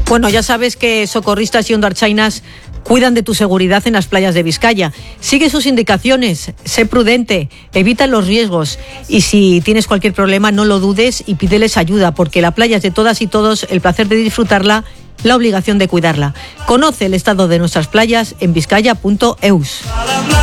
Bueno, ya sabes que socorristas y hondarchainas cuidan de tu seguridad en las playas de Vizcaya. Sigue sus indicaciones, sé prudente, evita los riesgos y si tienes cualquier problema no lo dudes y pídeles ayuda, porque la playa es de todas y todos, el placer de disfrutarla, la obligación de cuidarla. Conoce el estado de nuestras playas en vizcaya.eus.